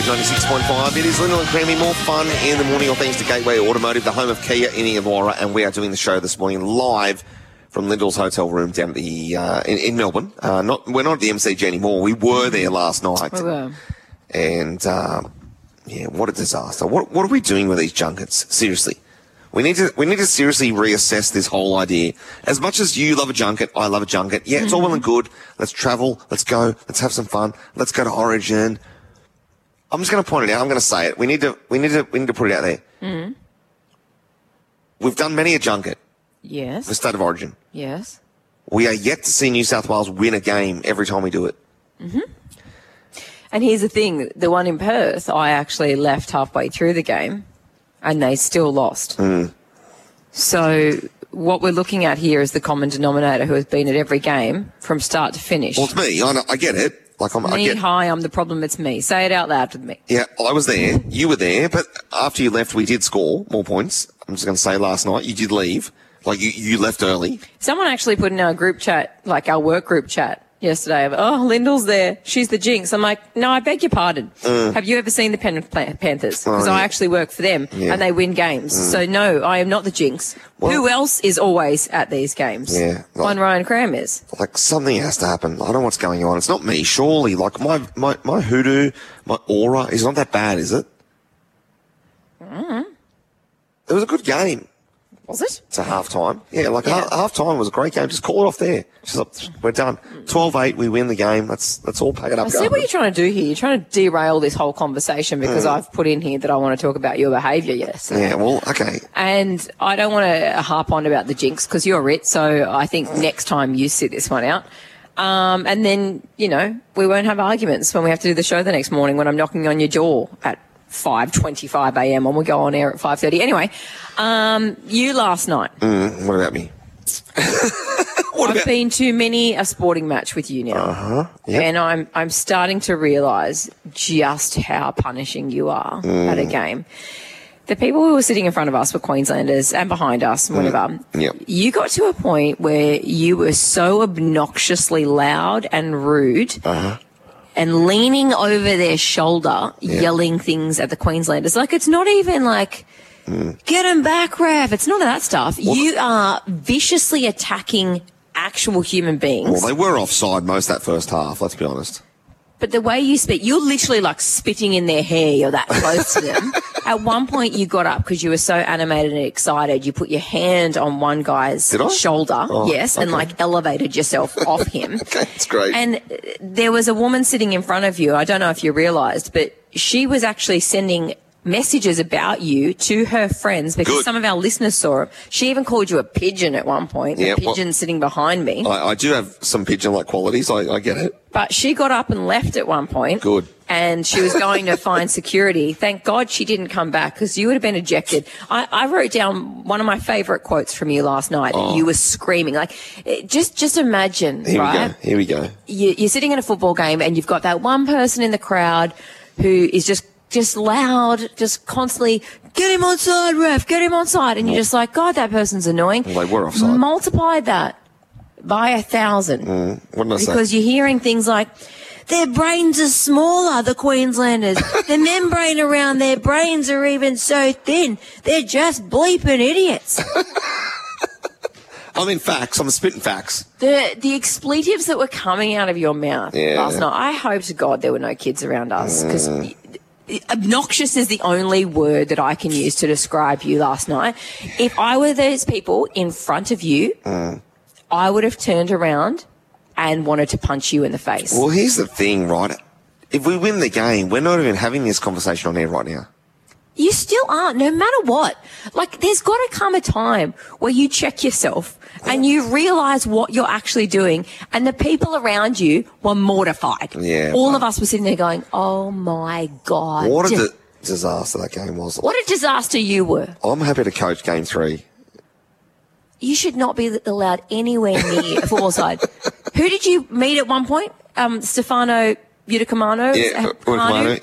96.5. It is Lyndall and Creamy. More fun in the morning, all thanks to Gateway Automotive, the home of Kia in Illawarra, and we are doing the show this morning live from Lyndall's hotel room down at the in Melbourne. We're not at the MCG anymore. We were there last night. We were. And, what a disaster. What are we doing with these junkets? Seriously. We need to seriously reassess this whole idea. As much as you love a junket, I love a junket. Yeah, it's all well and good. Let's travel. Let's go. Let's have some fun. Let's go to Origin. I'm just going to point it out. I'm going to say it. We need to put it out there. Mm-hmm. We've done many a junket. Yes. The State of Origin. Yes. We are yet to see New South Wales win a game every time we do it. Mm-hmm. And here's the thing. The one in Perth, I actually left halfway through the game and they still lost. Mm. So what we're looking at here is the common denominator who has been at every game from start to finish. Well, it's me. I get it. I'm the problem, it's me. Say it out loud with me. Yeah, I was there. You were there. But after you left, we did score more points. I'm just going to say last night, you did leave. Like, you left early. Someone actually put in our group chat, like our work group chat yesterday, Lyndall's there. She's the jinx. I'm like, no, I beg your pardon. Have you ever seen the Penrith Panthers? Because I actually work for them and they win games. So, no, I am not the jinx. Well, who else is always at these games? Yeah. One Ryan Cram is. Like, something has to happen. I don't know what's going on. It's not me, surely. Like, my hoodoo, my aura is not that bad, is it? Mm. It was a good game. Was it? It's a half-time. Yeah, half-time was a great game. Just call it off there. Just like, we're done. 12-8, we win the game. Let's all pack it up. I see what you're trying to do here. You're trying to derail this whole conversation because I've put in here that I want to talk about your behaviour yesterday. Yeah, well, okay. And I don't want to harp on about the jinx because you're it, so I think next time you sit this one out. And then, we won't have arguments when we have to do the show the next morning when I'm knocking on your door at 5:25 a.m. and we'll go on air at 5:30. Anyway, you last night. What about me? I've been to many a sporting match with you now. Yep. And I'm starting to realise just how punishing you are at a game. The people who were sitting in front of us were Queenslanders and behind us, whatever. Yep. You got to a point where you were so obnoxiously loud and rude and leaning over their shoulder, yelling things at the Queenslanders. Like, it's not even like, get him back, ref. It's none of that stuff. You are viciously attacking actual human beings. Well, they were offside most of that first half, let's be honest. But the way you speak, you're literally like spitting in their hair. You're that close to them. At one point, you got up because you were so animated and excited. You put your hand on one guy's shoulder, and like elevated yourself off him. Okay, that's great. And there was a woman sitting in front of you. I don't know if you realised, but she was actually sending messages about you to her friends because some of our listeners saw it. She even called you a pigeon at one point. The pigeon sitting behind me. I do have some pigeon-like qualities. I get it. But she got up and left at one point. Good. And she was going to find security. Thank God she didn't come back because you would have been ejected. I wrote down one of my favourite quotes from you last night. You were screaming. Like, just imagine, Here we go. You're sitting in a football game and you've got that one person in the crowd who is just loud, just constantly, get him onside, ref, get him onside. And you're just like, God, that person's annoying. Well, they were offside. Multiply that by 1,000. What did I say? Because you're hearing things like, their brains are smaller, the Queenslanders. The membrane around their brains are even so thin. They're just bleeping idiots. I'm in facts. I'm spitting facts. The expletives that were coming out of your mouth last night, I hope to God there were no kids around us because obnoxious is the only word that I can use to describe you last night. If I were those people in front of you, I would have turned around and wanted to punch you in the face. Well, here's the thing, right? If we win the game, we're not even having this conversation on air right now. You still aren't, no matter what. Like, there's got to come a time where you check yourself and you realise what you're actually doing, and the people around you were mortified. Yeah. All of us were sitting there going, oh, my God. What a disaster that game was. What a disaster you were. I'm happy to coach Game 3. You should not be allowed anywhere near a football side. Who did you meet at one point? Stefano Uticamano? Yeah, Uticamano,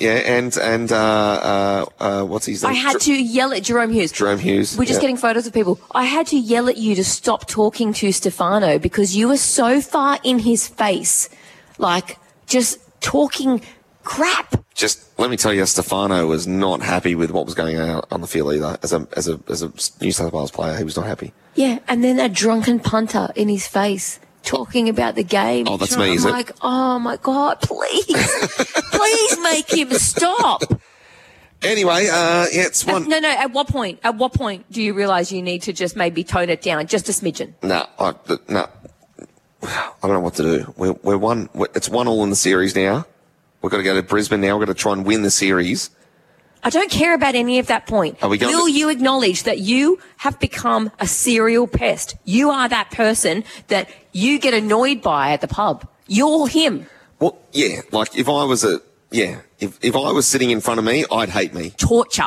and what's his name? I had to yell at Jerome Hughes. We're just getting photos of people. I had to yell at you to stop talking to Stefano because you were so far in his face, like just talking crap. just let me tell you, Stefano was not happy with what was going on the field either. As a New South Wales player, he was not happy. Yeah, and then that drunken punter in his face talking about the game. Oh, that's me, is it? Oh, my God, please. Please make him stop. Anyway, it's one... No, at what point do you realise you need to just maybe tone it down just a smidgen? No. I don't know what to do. We're one... It's 1-1 in the series now. We've got to go to Brisbane now. We've got to try and win the series. I don't care about any of that point. Will you acknowledge that you have become a serial pest? You are that person that you get annoyed by at the pub. You're him. Well, yeah. Like, if I was if I was sitting in front of me, I'd hate me. Torture.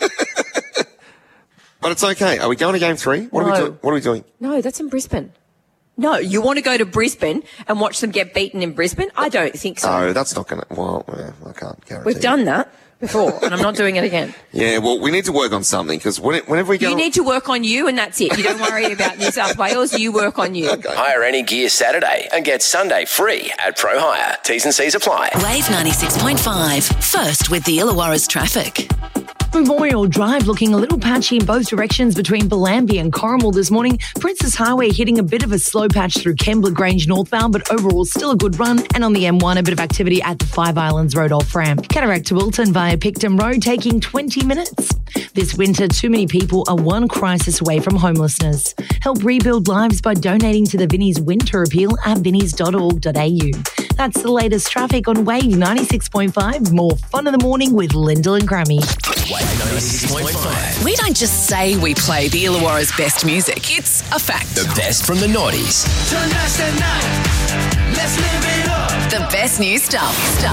But it's okay. Are we going to game 3? What are we doing? No, that's in Brisbane. No, you want to go to Brisbane and watch them get beaten in Brisbane? I don't think so. No, that's not going to... Well, I can't guarantee. We've done that before, and I'm not doing it again. Yeah, well, we need to work on something, because whenever we go... You need to work on you, and that's it. You don't worry about New South Wales. You work on you. Okay. Hire any gear Saturday and get Sunday free at Pro Hire. T's and C's apply. Wave 96.5. First with the Illawarra's traffic. Memorial Drive looking a little patchy in both directions between Bellambi and Corrimal this morning. Princess Highway hitting a bit of a slow patch through Kembla Grange northbound, but overall still a good run. And on the M1, a bit of activity at the Five Islands Road off-ramp. Cataract to Wilton via Picton Road taking 20 minutes. This winter, too many people are one crisis away from homelessness. Help rebuild lives by donating to the Vinnie's Winter Appeal at vinnies.org.au. That's the latest traffic on Wave 96.5. More fun in the morning with Lyndall and Grammy. Wave 96.5. We don't just say we play the Illawarra's best music. It's a fact. The best from the noughties. The best new stuff.